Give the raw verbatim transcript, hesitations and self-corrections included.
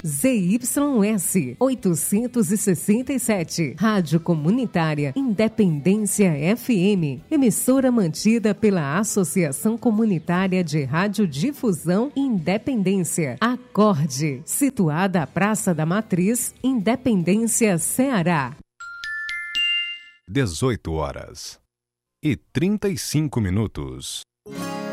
Z Y S oitocentos e sessenta e sete, Rádio Comunitária Independência F M, emissora mantida pela Associação Comunitária de Radiodifusão Independência, Acorde, situada à Praça da Matriz, Independência, Ceará. dezoito horas e trinta e cinco minutos.